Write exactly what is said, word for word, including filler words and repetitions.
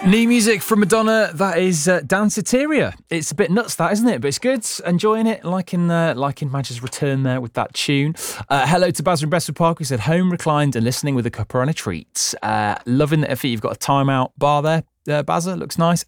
New music from Madonna, that is uh, Danceteria. It's a bit nuts, that, isn't it? But it's good. Enjoying it, liking uh, liking Madge's return there with that tune. Uh, hello to Bazza in Bestwood Park, who said, home reclined and listening with a cuppa and a treat. Uh, loving that you've got a timeout bar there. Uh, Bazza, looks nice.